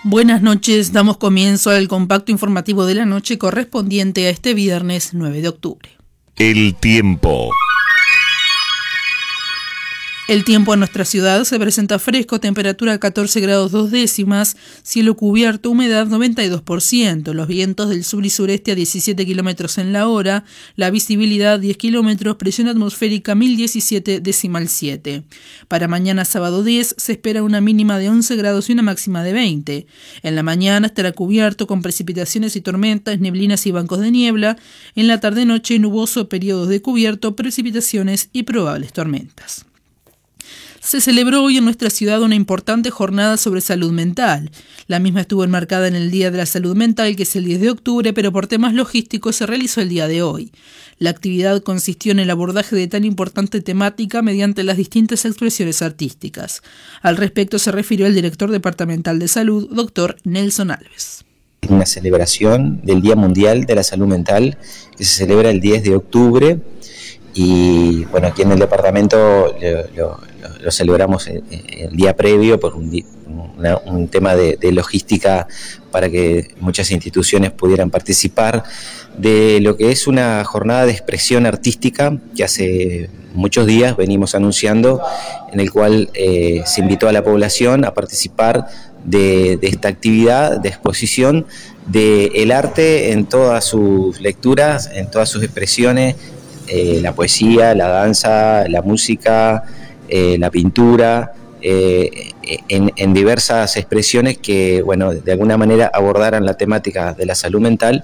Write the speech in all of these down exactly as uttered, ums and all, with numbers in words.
Buenas noches, damos comienzo al compacto informativo de la noche correspondiente a este viernes nueve de octubre. El tiempo. El tiempo en nuestra ciudad se presenta fresco, temperatura catorce grados dos décimas, cielo cubierto, humedad noventa y dos por ciento, los vientos del sur y sureste a diecisiete kilómetros en la hora, la visibilidad diez kilómetros, presión atmosférica mil diecisiete decimal siete. Para mañana sábado diez se espera una mínima de once grados y una máxima de veinte. En la mañana estará cubierto con precipitaciones y tormentas, neblinas y bancos de niebla. En la tarde-noche nuboso, periodos de cubierto, precipitaciones y probables tormentas. Se celebró hoy en nuestra ciudad una importante jornada sobre salud mental. La misma estuvo enmarcada en el Día de la Salud Mental, que es el diez de octubre, pero por temas logísticos se realizó el día de hoy. La actividad consistió en el abordaje de tan importante temática mediante las distintas expresiones artísticas. Al respecto se refirió el director departamental de salud, doctor Nelson Alves. Una celebración del Día Mundial de la Salud Mental que se celebra el diez de octubre. Y bueno, aquí en el departamento lo, lo, lo celebramos el, el día previo por un, una, un tema de, de logística para que muchas instituciones pudieran participar de lo que es una jornada de expresión artística que hace muchos días venimos anunciando, en el cual eh, se invitó a la población a participar de, de esta actividad de exposición del arte en todas sus lecturas, en todas sus expresiones. Eh, la poesía, la danza, la música, eh, la pintura, eh, en, en diversas expresiones que, bueno, de alguna manera abordaran la temática de la salud mental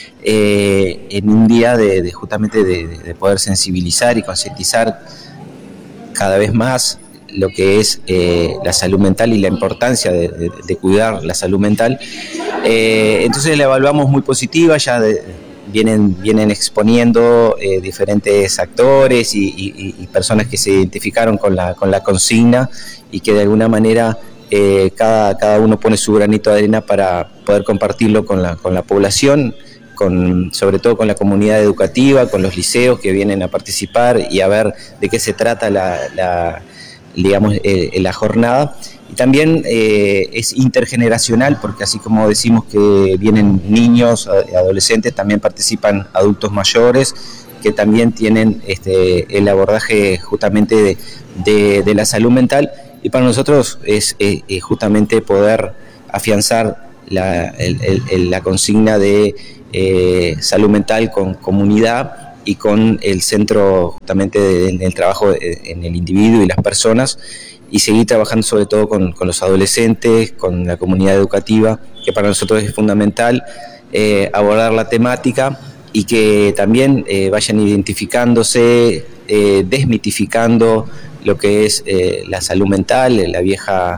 eh, en un día de, de justamente de, de poder sensibilizar y concientizar cada vez más lo que es eh, la salud mental y la importancia de, de, de cuidar la salud mental. Eh, entonces la evaluamos muy positiva, ya de, Vienen, vienen exponiendo eh, diferentes actores y, y, y personas que se identificaron con la, con la consigna y que de alguna manera eh, cada, cada uno pone su granito de arena para poder compartirlo con la, con la población, con, sobre todo con la comunidad educativa, con los liceos que vienen a participar y a ver de qué se trata la, la, digamos, eh, la jornada. Y también eh, es intergeneracional, porque así como decimos que vienen niños, adolescentes, también participan adultos mayores que también tienen este, el abordaje justamente de, de, de la salud mental, y para nosotros es eh, justamente poder afianzar la, el, el, la consigna de eh, salud mental con comunidad y con el centro justamente del de, de trabajo en el individuo y las personas, y seguir trabajando sobre todo con, con los adolescentes, con la comunidad educativa, que para nosotros es fundamental eh, abordar la temática y que también eh, vayan identificándose, eh, desmitificando lo que es eh, la salud mental, la vieja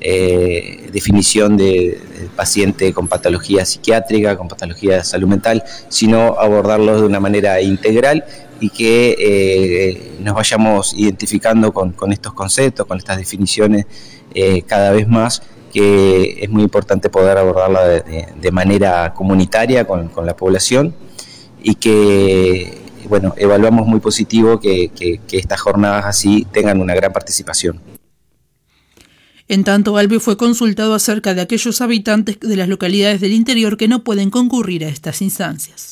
eh, definición de, de paciente con patología psiquiátrica, con patología de salud mental, sino abordarlo de una manera integral y que eh, nos vayamos identificando con, con estos conceptos, con estas definiciones eh, cada vez más, que es muy importante poder abordarla de, de, de manera comunitaria con, con la población, y que, bueno, evaluamos muy positivo que, que, que estas jornadas así tengan una gran participación. En tanto, Albe fue consultado acerca de aquellos habitantes de las localidades del interior que no pueden concurrir a estas instancias.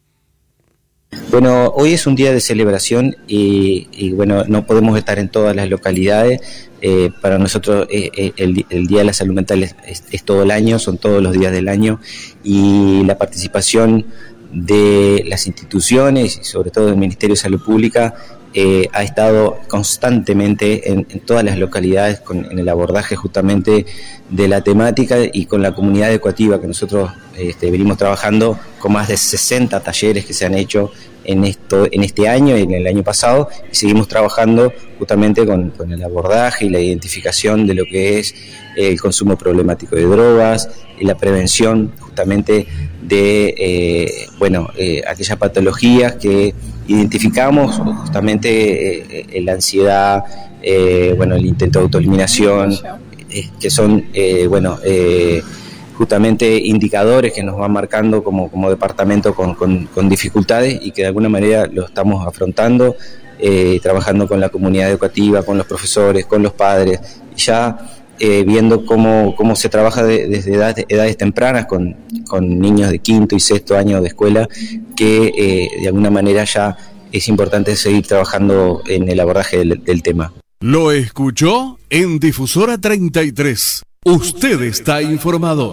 Bueno, hoy es un día de celebración y, y bueno, no podemos estar en todas las localidades. Eh, para nosotros eh, eh, el, el Día de la Salud Mental es, es, es todo el año, son todos los días del año, y la participación de las instituciones y sobre todo del Ministerio de Salud Pública eh, ha estado constantemente en, en todas las localidades con, en el abordaje justamente de la temática, y con la comunidad educativa que nosotros este, venimos trabajando con más de sesenta talleres que se han hecho en esto en este año y en el año pasado, y seguimos trabajando justamente con, con el abordaje y la identificación de lo que es el consumo problemático de drogas y la prevención justamente de eh, bueno eh, aquellas patologías que identificamos, justamente eh, la ansiedad, eh, bueno el intento de autoeliminación, eh, que son eh, bueno eh, justamente indicadores que nos van marcando como, como departamento con, con, con dificultades, y que de alguna manera lo estamos afrontando, eh, trabajando con la comunidad educativa, con los profesores, con los padres, y ya eh, viendo cómo, cómo se trabaja de, desde edades, edades tempranas con, con niños de quinto y sexto año de escuela, que eh, de alguna manera ya es importante seguir trabajando en el abordaje del, del tema. Lo escuchó en Difusora treinta y tres. Usted está informado.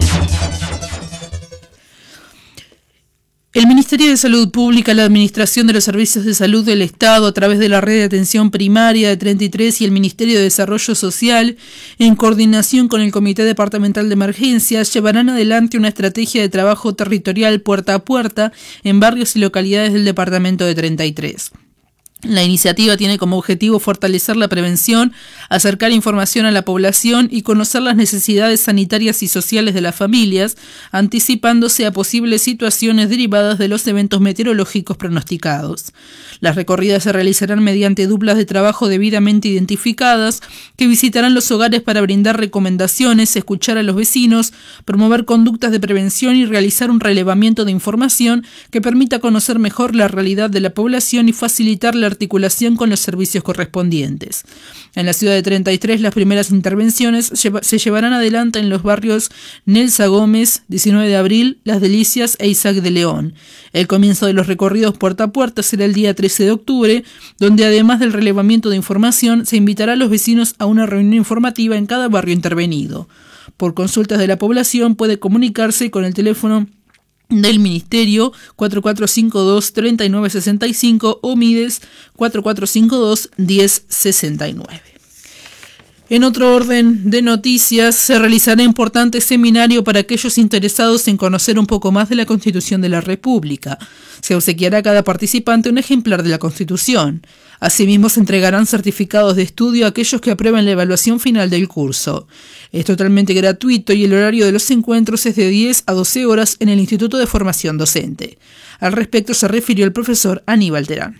El Ministerio de Salud Pública, la Administración de los Servicios de Salud del Estado, a través de la Red de Atención Primaria de treinta y tres y el Ministerio de Desarrollo Social, en coordinación con el Comité Departamental de Emergencias, llevarán adelante una estrategia de trabajo territorial puerta a puerta en barrios y localidades del departamento de treinta y tres. La iniciativa tiene como objetivo fortalecer la prevención, acercar información a la población y conocer las necesidades sanitarias y sociales de las familias, anticipándose a posibles situaciones derivadas de los eventos meteorológicos pronosticados. Las recorridas se realizarán mediante duplas de trabajo debidamente identificadas, que visitarán los hogares para brindar recomendaciones, escuchar a los vecinos, promover conductas de prevención y realizar un relevamiento de información que permita conocer mejor la realidad de la población y facilitar la articulación con los servicios correspondientes. En la ciudad de treinta y tres, las primeras intervenciones lleva, se llevarán adelante en los barrios Nelsa Gómez, diecinueve de abril, Las Delicias e Isaac de León. El comienzo de los recorridos puerta a puerta será el día trece de octubre, donde además del relevamiento de información, se invitará a los vecinos a una reunión informativa en cada barrio intervenido. Por consultas de la población puede comunicarse con el teléfono del Ministerio cuatro cuatro cinco dos, tres nueve seis cinco o Mides cuatro cuatro cinco dos, uno cero seis nueve. En otro orden de noticias, se realizará un importante seminario para aquellos interesados en conocer un poco más de la Constitución de la República. Se obsequiará a cada participante un ejemplar de la Constitución. Asimismo, se entregarán certificados de estudio a aquellos que aprueben la evaluación final del curso. Es totalmente gratuito y el horario de los encuentros es de diez a doce horas en el Instituto de Formación Docente. Al respecto se refirió el profesor Aníbal Terán.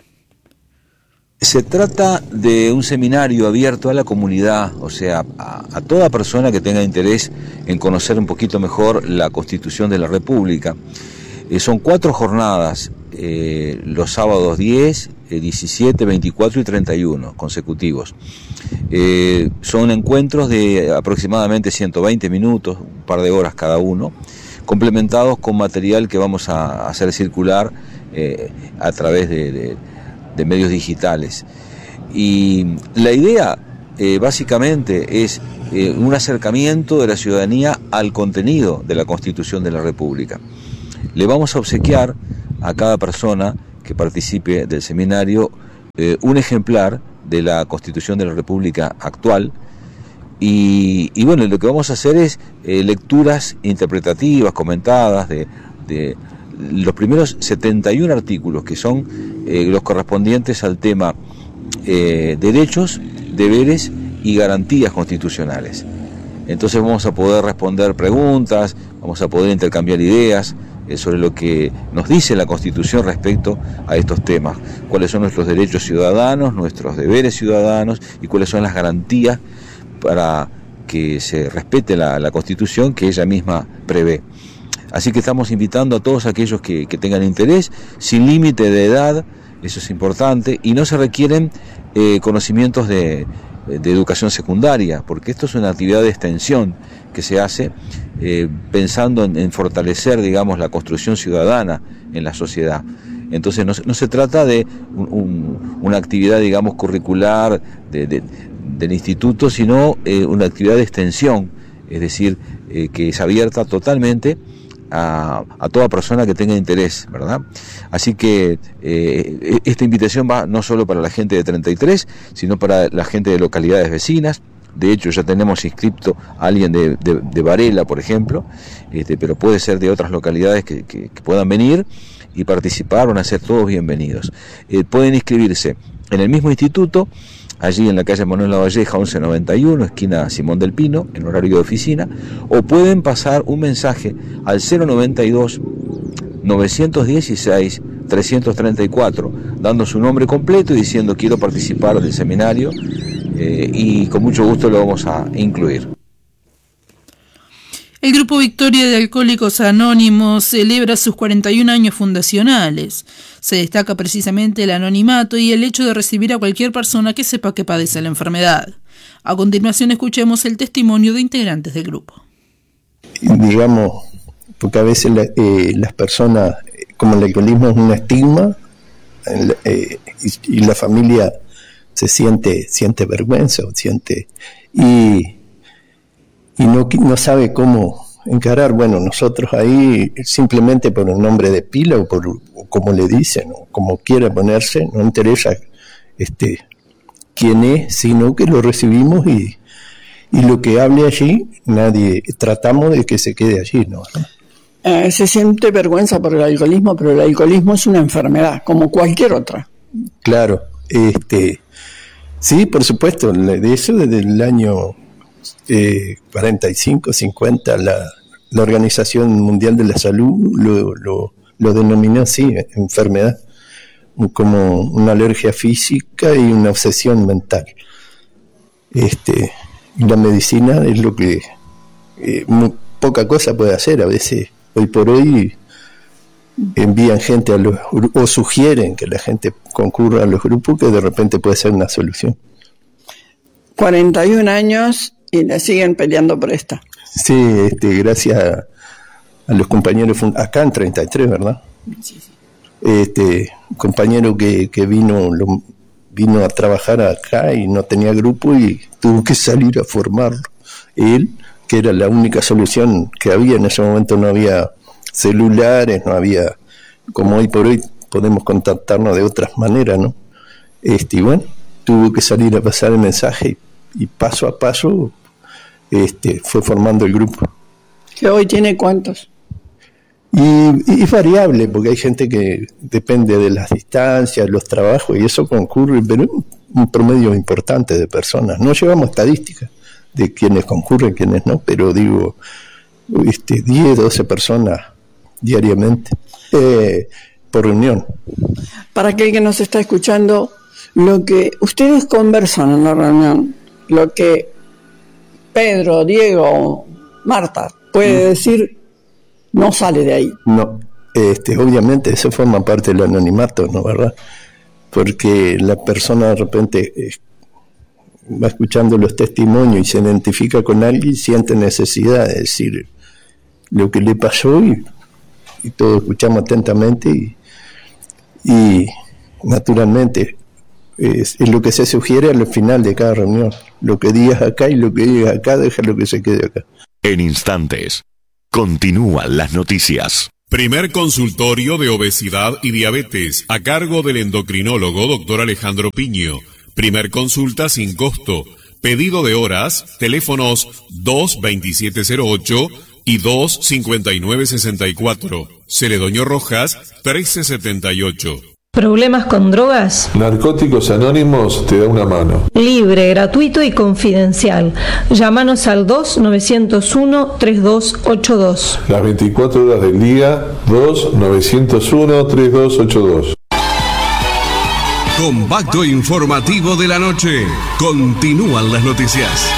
Se trata de un seminario abierto a la comunidad, o sea, a, a toda persona que tenga interés en conocer un poquito mejor la Constitución de la República. Eh, son cuatro jornadas, eh, los sábados diez, eh, diecisiete, veinticuatro y treinta y uno consecutivos. Eh, son encuentros de aproximadamente ciento veinte minutos, un par de horas cada uno, complementados con material que vamos a hacer circular eh, a través de... de de medios digitales. Y la idea eh, básicamente es eh, un acercamiento de la ciudadanía al contenido de la Constitución de la República. Le vamos a obsequiar a cada persona que participe del seminario eh, un ejemplar de la Constitución de la República actual. Y, y bueno, lo que vamos a hacer es eh, lecturas interpretativas, comentadas de, de los primeros setenta y un artículos, que son eh, los correspondientes al tema eh, derechos, deberes y garantías constitucionales. Entonces vamos a poder responder preguntas, vamos a poder intercambiar ideas eh, sobre lo que nos dice la Constitución respecto a estos temas, cuáles son nuestros derechos ciudadanos, nuestros deberes ciudadanos y cuáles son las garantías para que se respete la, la Constitución que ella misma prevé. Así que estamos invitando a todos aquellos que, que tengan interés, sin límite de edad, eso es importante, y no se requieren eh, conocimientos de, de educación secundaria, porque esto es una actividad de extensión que se hace eh, pensando en, en fortalecer, digamos, la construcción ciudadana en la sociedad. Entonces no, no se trata de un, un, una actividad, digamos, curricular de, de, del instituto, sino eh, una actividad de extensión, es decir, eh, que es abierta totalmente A, a toda persona que tenga interés, ¿verdad? Así que eh, esta invitación va no solo para la gente de treinta y tres, sino para la gente de localidades vecinas. De hecho, ya tenemos inscripto a alguien de, de, de Varela, por ejemplo, este, pero puede ser de otras localidades que, que, que puedan venir y participar, van a ser todos bienvenidos. Eh, pueden inscribirse en el mismo instituto, allí en la calle Manuel Lavalleja once noventa y uno, esquina Simón del Pino, en horario de oficina, o pueden pasar un mensaje al cero noventa y dos, novecientos dieciséis, trescientos treinta y cuatro, dando su nombre completo y diciendo quiero participar del seminario, eh, y con mucho gusto lo vamos a incluir. El Grupo Victoria de Alcohólicos Anónimos celebra sus cuarenta y un años fundacionales. Se destaca precisamente el anonimato y el hecho de recibir a cualquier persona que sepa que padece la enfermedad. A continuación escuchemos el testimonio de integrantes del grupo. Digamos, porque a veces la, eh, las personas, como el alcoholismo es un estigma, eh, y, y la familia se siente siente vergüenza, siente y, y no, no sabe cómo encarar. Bueno, nosotros ahí simplemente por el nombre de pila o por o como le dicen o como quiera ponerse, no interesa este quién es, sino que lo recibimos y, y lo que hable allí, nadie, tratamos de que se quede allí, ¿no? Eh, se siente vergüenza por el alcoholismo, pero el alcoholismo es una enfermedad, como cualquier otra. Claro, este, sí, por supuesto, de eso desde el año eh, cuarenta y cinco, cincuenta, la, la Organización Mundial de la Salud lo, lo, lo denominó así, enfermedad, como una alergia física y una obsesión mental. Este, la medicina es lo que eh, muy, poca cosa puede hacer. A veces, hoy por hoy, envían gente a los, o sugieren que la gente concurra a los grupos, que de repente puede ser una solución. cuarenta y un años y le siguen peleando por esta. Sí, este, gracias a, a los compañeros, acá en treinta y tres, ¿verdad? Sí, sí. Este compañero que, que vino lo, vino a trabajar acá y no tenía grupo y tuvo que salir a formarlo él, que era la única solución que había en ese momento. No había celulares, no había, como hoy por hoy podemos contactarnos de otras maneras, ¿no? Este, y bueno, tuvo que salir a pasar el mensaje y, y paso a paso este, fue formando el grupo. ¿Que hoy tiene cuántos? Y, y es variable, porque hay gente que depende de las distancias, los trabajos, y eso concurre, pero un promedio importante de personas. No llevamos estadísticas de quienes concurren, quienes no, pero digo, este, diez, doce personas diariamente, eh, por reunión. Para aquel que nos está escuchando, lo que ustedes conversan en la reunión, lo que Pedro, Diego, Marta puede mm. decir, no sale de ahí. No, este, obviamente eso forma parte del anonimato, ¿no? ¿Verdad? Porque la persona de repente eh, va escuchando los testimonios y se identifica con alguien y siente necesidad de decir lo que le pasó y, y todos escuchamos atentamente y, y naturalmente es, es lo que se sugiere al final de cada reunión. Lo que digas acá y lo que digas acá, deja lo que se quede acá. En instantes, continúan las noticias. Primer consultorio de obesidad y diabetes a cargo del endocrinólogo doctor Alejandro Piño. Primer consulta sin costo. Pedido de horas, teléfonos dos veintisiete cero ocho y dos cincuenta y nueve sesenta y cuatro. Celedonio Rojas, trece setenta y ocho. ¿Problemas con drogas? Narcóticos Anónimos te da una mano. Libre, gratuito y confidencial. Llámanos al dos nueve cero uno tres dos ocho dos. Las veinticuatro horas del día, dos nueve cero uno tres dos ocho dos. Compacto informativo de la noche. Continúan las noticias.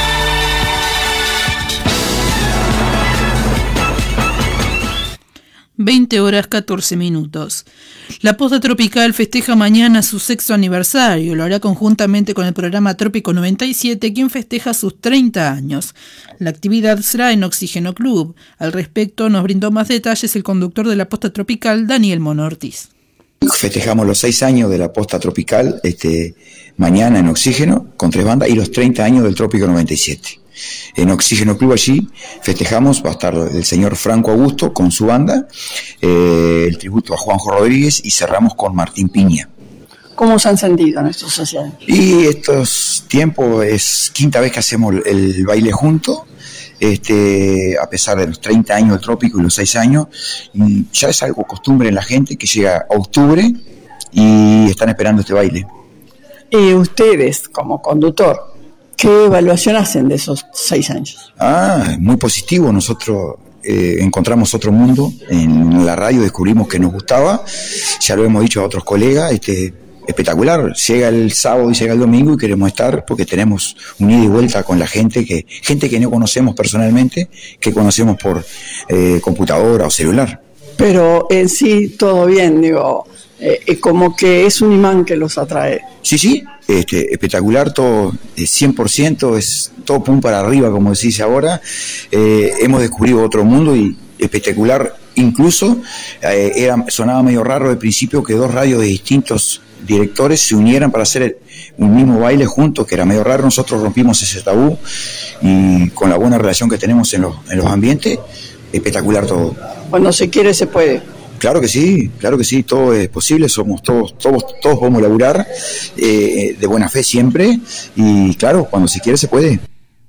veinte horas catorce minutos. La Posta Tropical festeja mañana su sexto aniversario. Lo hará conjuntamente con el programa Trópico noventa y siete, quien festeja sus treinta años. La actividad será en Oxígeno Club. Al respecto nos brindó más detalles el conductor de la Posta Tropical, Daniel Mono Ortiz. Festejamos los seis años de la Posta Tropical este, mañana en Oxígeno con tres bandas y los treinta años del Trópico noventa y siete. En Oxígeno Club allí festejamos, va a estar el señor Franco Augusto con su banda, eh, el tributo a Juanjo Rodríguez y cerramos con Martín Piña. ¿Cómo se han sentido en estos sociales? Y estos tiempos es quinta vez que hacemos el, el baile juntos, este, a pesar de los treinta años del Trópico y los seis años, y ya es algo costumbre en la gente que llega a octubre y están esperando este baile. Y ustedes como conductor, ¿qué evaluación hacen de esos seis años? Ah, muy positivo. Nosotros eh, encontramos otro mundo en la radio, descubrimos que nos gustaba, ya lo hemos dicho a otros colegas, este, espectacular. Llega el sábado y llega el domingo y queremos estar porque tenemos un ida y vuelta con la gente, que gente que no conocemos personalmente, que conocemos por eh, computadora o celular. Pero en sí todo bien, digo, eh, como que es un imán que los atrae. Sí, sí, este, espectacular, todo cien por ciento, es todo pum para arriba, como se dice ahora. Eh, hemos descubierto otro mundo y espectacular. Incluso eh, era, sonaba medio raro al principio que dos radios de distintos directores se unieran para hacer un mismo baile juntos, que era medio raro. Nosotros rompimos ese tabú y con la buena relación que tenemos en los, en los ambientes, espectacular todo. Cuando se quiere se puede. Claro que sí, claro que sí, todo es posible, somos todos, todos, todos podemos laburar eh, de buena fe siempre y claro, cuando se quiere se puede.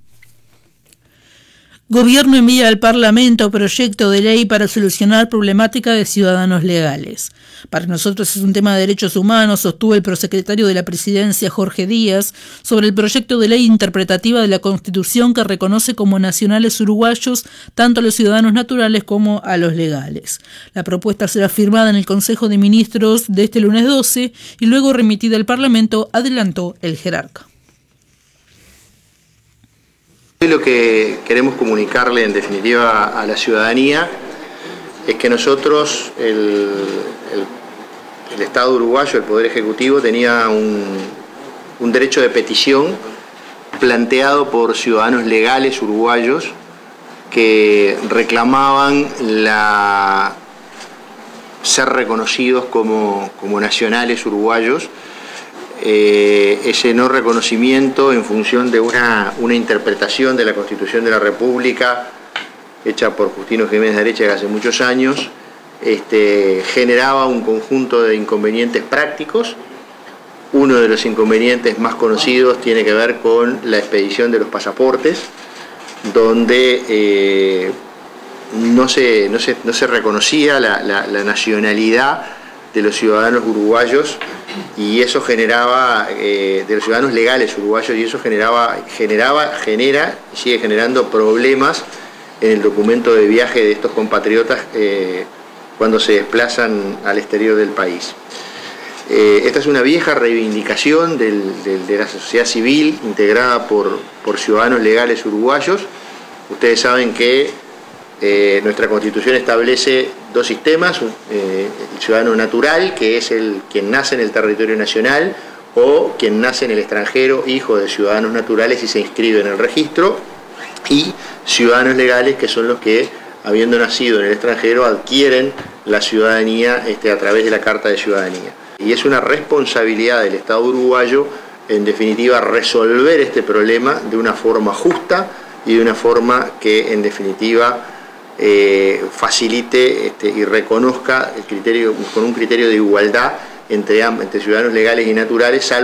Gobierno envía al Parlamento proyecto de ley para solucionar problemática de ciudadanos legales. Para nosotros es un tema de derechos humanos, sostuvo el prosecretario de la Presidencia, Jorge Díaz, sobre el proyecto de ley interpretativa de la Constitución que reconoce como nacionales uruguayos tanto a los ciudadanos naturales como a los legales. La propuesta será firmada en el Consejo de Ministros de este lunes doce y luego remitida al Parlamento, adelantó el jerarca. Lo que queremos comunicarle en definitiva a la ciudadanía es que nosotros, el, el, el Estado uruguayo, el Poder Ejecutivo, tenía un, un derecho de petición planteado por ciudadanos legales uruguayos que reclamaban la, ser reconocidos como, como nacionales uruguayos. Eh, ese no reconocimiento en función de una, una interpretación de la Constitución de la República hecha por Justino Jiménez de Arecha hace muchos años, este, generaba un conjunto de inconvenientes prácticos. Uno de los inconvenientes más conocidos tiene que ver con la expedición de los pasaportes, donde eh, no, se, no, se, no se reconocía la, la, la nacionalidad de los ciudadanos uruguayos y eso generaba, eh, de los ciudadanos legales uruguayos, y eso generaba, generaba, genera y sigue generando problemas en el documento de viaje de estos compatriotas eh, cuando se desplazan al exterior del país. Eh, esta es una vieja reivindicación del, del, de la sociedad civil integrada por, por ciudadanos legales uruguayos. Ustedes saben que Eh, nuestra Constitución establece dos sistemas, eh, el ciudadano natural, que es el quien nace en el territorio nacional, o quien nace en el extranjero, hijo de ciudadanos naturales y se inscribe en el registro, y ciudadanos legales, que son los que, habiendo nacido en el extranjero, adquieren la ciudadanía este, a través de la Carta de Ciudadanía. Y es una responsabilidad del Estado uruguayo, en definitiva, resolver este problema de una forma justa y de una forma que, en definitiva, Eh, facilite este, y reconozca el criterio, con un criterio de igualdad entre, entre ciudadanos legales y naturales, salvo